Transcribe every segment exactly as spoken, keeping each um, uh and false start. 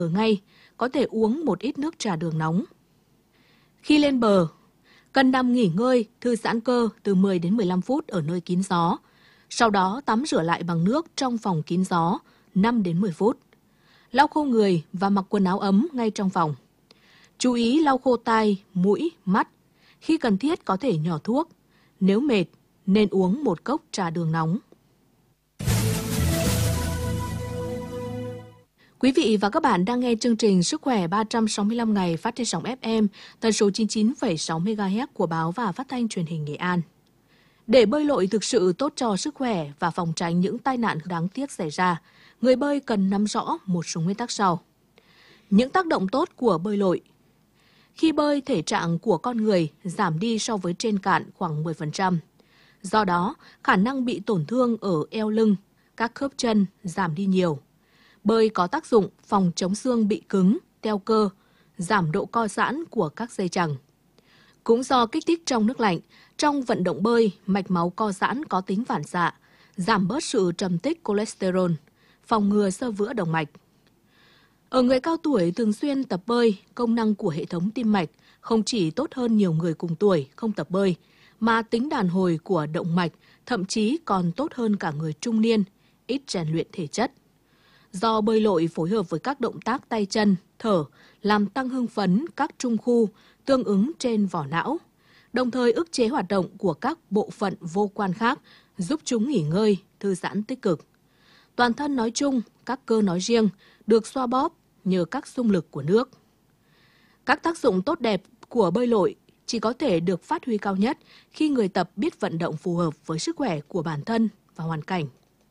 ở ngay, có thể uống một ít nước trà đường nóng. Khi lên bờ, cần nằm nghỉ ngơi, thư giãn cơ từ mười đến mười lăm phút ở nơi kín gió. Sau đó tắm rửa lại bằng nước trong phòng kín gió năm đến mười phút. Lau khô người và mặc quần áo ấm ngay trong phòng. Chú ý lau khô tai, mũi, mắt. Khi cần thiết có thể nhỏ thuốc. Nếu mệt, nên uống một cốc trà đường nóng. Quý vị và các bạn đang nghe chương trình Sức khỏe ba trăm sáu mươi lăm ngày phát trên sóng ép em, tần số chín mươi chín phẩy sáu mê ga héc của Báo và Phát thanh Truyền hình Nghệ An. Để bơi lội thực sự tốt cho sức khỏe và phòng tránh những tai nạn đáng tiếc xảy ra, người bơi cần nắm rõ một số nguyên tắc sau. Những tác động tốt của bơi lội. Khi bơi, thể trạng của con người giảm đi so với trên cạn khoảng mười phần trăm. Do đó, khả năng bị tổn thương ở eo lưng, các khớp chân giảm đi nhiều. Bơi có tác dụng phòng chống xương bị cứng, teo cơ, giảm độ co giãn của các dây chằng. Cũng do kích thích trong nước lạnh, trong vận động bơi, mạch máu co giãn có tính phản xạ, giảm bớt sự trầm tích cholesterol, phòng ngừa xơ vữa động mạch. Ở người cao tuổi thường xuyên tập bơi, công năng của hệ thống tim mạch không chỉ tốt hơn nhiều người cùng tuổi không tập bơi, mà tính đàn hồi của động mạch thậm chí còn tốt hơn cả người trung niên, ít rèn luyện thể chất. Do bơi lội phối hợp với các động tác tay chân, thở, làm tăng hưng phấn các trung khu tương ứng trên vỏ não, đồng thời ức chế hoạt động của các bộ phận vô quan khác, giúp chúng nghỉ ngơi, thư giãn tích cực. Toàn thân nói chung, các cơ nói riêng, được xoa bóp nhờ các xung lực của nước. Các tác dụng tốt đẹp của bơi lội chỉ có thể được phát huy cao nhất khi người tập biết vận động phù hợp với sức khỏe của bản thân và hoàn cảnh.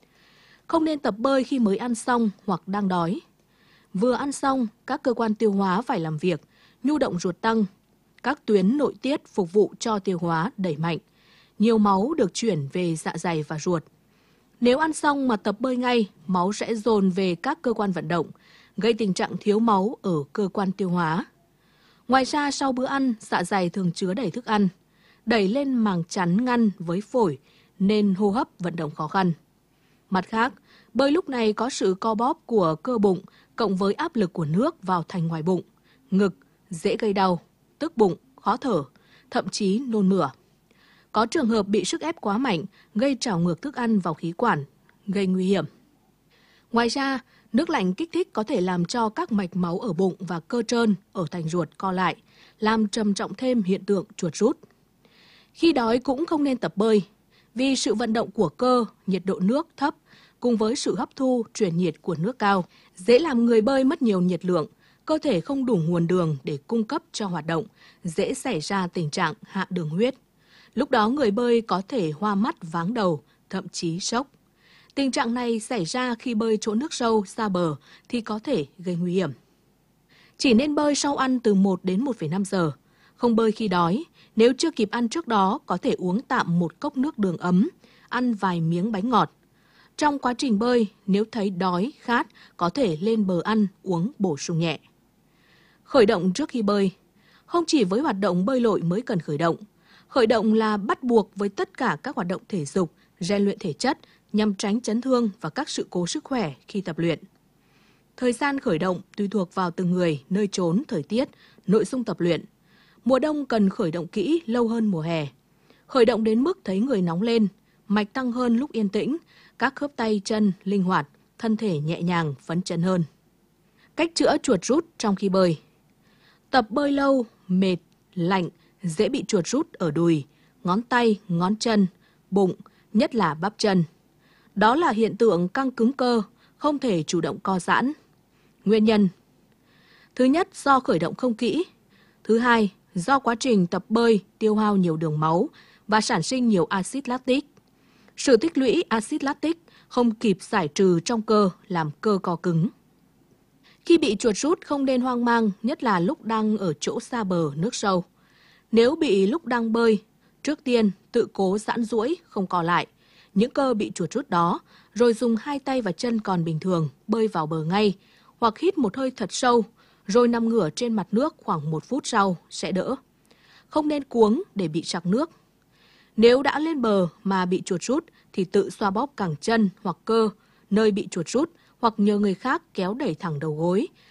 Không nên tập bơi khi mới ăn xong hoặc đang đói. Vừa ăn xong, các cơ quan tiêu hóa phải làm việc, nhu động ruột tăng, các tuyến nội tiết phục vụ cho tiêu hóa đẩy mạnh, nhiều máu được chuyển về dạ dày và ruột. Nếu ăn xong mà tập bơi ngay, máu sẽ dồn về các cơ quan vận động, gây tình trạng thiếu máu ở cơ quan tiêu hóa. Ngoài ra, sau bữa ăn, dạ dày thường chứa đầy thức ăn, đẩy lên màng chắn ngăn với phổi nên hô hấp vận động khó khăn. Mặt khác, bơi lúc này có sự co bóp của cơ bụng cộng với áp lực của nước vào thành ngoài bụng, ngực, dễ gây đau, tức bụng, khó thở, thậm chí nôn mửa. Có trường hợp bị sức ép quá mạnh, gây trào ngược thức ăn vào khí quản, gây nguy hiểm. Ngoài ra, nước lạnh kích thích có thể làm cho các mạch máu ở bụng và cơ trơn ở thành ruột co lại, làm trầm trọng thêm hiện tượng chuột rút. Khi đói cũng không nên tập bơi, vì sự vận động của cơ, nhiệt độ nước thấp, cùng với sự hấp thu, truyền nhiệt của nước cao, dễ làm người bơi mất nhiều nhiệt lượng, cơ thể không đủ nguồn đường để cung cấp cho hoạt động, dễ xảy ra tình trạng hạ đường huyết. Lúc đó người bơi có thể hoa mắt, váng đầu, thậm chí sốc. Tình trạng này xảy ra khi bơi chỗ nước sâu, xa bờ thì có thể gây nguy hiểm. Chỉ nên bơi sau ăn từ một đến một phẩy năm giờ. Không bơi khi đói, nếu chưa kịp ăn trước đó có thể uống tạm một cốc nước đường ấm, ăn vài miếng bánh ngọt. Trong quá trình bơi, nếu thấy đói, khát, có thể lên bờ ăn, uống bổ sung nhẹ. Khởi động trước khi bơi. Không chỉ với hoạt động bơi lội mới cần khởi động. Khởi động là bắt buộc với tất cả các hoạt động thể dục, rèn luyện thể chất nhằm tránh chấn thương và các sự cố sức khỏe khi tập luyện. Thời gian khởi động tùy thuộc vào từng người, nơi chốn, thời tiết, nội dung tập luyện. Mùa đông cần khởi động kỹ lâu hơn mùa hè. Khởi động đến mức thấy người nóng lên, mạch tăng hơn lúc yên tĩnh, các khớp tay, chân linh hoạt, thân thể nhẹ nhàng, phấn chấn hơn. Cách chữa chuột rút trong khi bơi. Tập bơi lâu, mệt, lạnh, dễ bị chuột rút ở đùi, ngón tay, ngón chân, bụng, nhất là bắp chân. Đó là hiện tượng căng cứng cơ, không thể chủ động co giãn. Nguyên nhân: thứ nhất, do khởi động không kỹ. Thứ hai, do quá trình tập bơi tiêu hao nhiều đường máu và sản sinh nhiều axit lactic. Sự tích lũy axit lactic không kịp giải trừ trong cơ làm cơ co cứng. Khi bị chuột rút không nên hoang mang, nhất là lúc đang ở chỗ xa bờ, nước sâu. Nếu bị lúc đang bơi, trước tiên tự cố giãn duỗi, không co lại những cơ bị chuột rút đó, rồi dùng hai tay và chân còn bình thường bơi vào bờ ngay, hoặc hít một hơi thật sâu, rồi nằm ngửa trên mặt nước khoảng một phút sau sẽ đỡ. Không nên cuống để bị trặc nước. Nếu đã lên bờ mà bị chuột rút thì tự xoa bóp cẳng chân hoặc cơ nơi bị chuột rút, hoặc nhờ người khác kéo đẩy thẳng đầu gối,